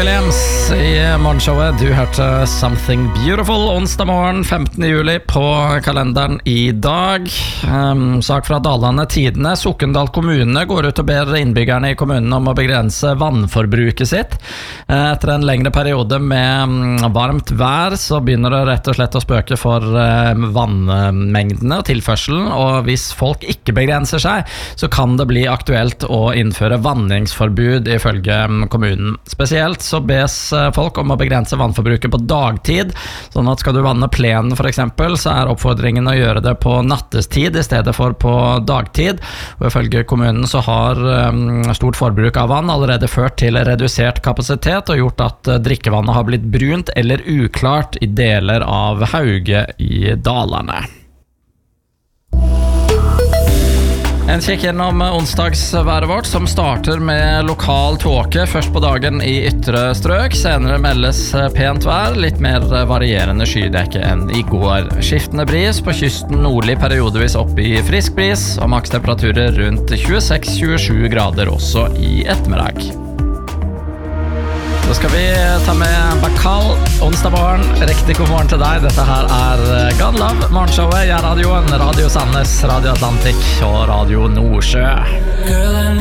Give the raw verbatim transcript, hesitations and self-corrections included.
Williams i morgenshowet. Du hørte Something Beautiful onsdag morgen femtende juli på kalenderen i dag. Um, sak fra Dalane Tidene. Sokndal kommune går ut og ber innbyggerne i kommunen om å begrense vannforbruket sitt. Etter en lengre periode med varmt vær så begynner det rett og slett å spøke for vannmengdene og tilførselen, og hvis folk ikke begrenser seg, så kan det bli aktuelt å innføre vanningsforbud ifølge kommunen. Spesielt så bes folk om å begrense vannforbruket på dagtid, sånn at skal du vanne plenen for eksempel, så er oppfordringen å gjøre det på nattestid i stedet for på dagtid. Og ifølge kommunen så har um, stort forbruk av vann allerede ført til redusert kapasitet og gjort at drikkevannet har blitt brunt eller uklart i deler av Hauge i Dalane. En kikk gjennom onsdagsværet vårt, som starter med lokal tåke først på dagen i ytre strøk. Senere meldes pent vær, litt mer varierende skydekke enn i går. Skiftende bris på kysten, nordlig periodevis opp i frisk bris, og makstemperaturer rundt tjueseks til tjuesju grader også i ettermiddag. Så skal vi ta med Bakal onsdag morgen. Riktig god morgen til deg. Dette her er Gone Love, morgenshowet. Jeg er radioen, Radio Sandnes, Radio Atlantik og Radio Nordsjø. Girl, I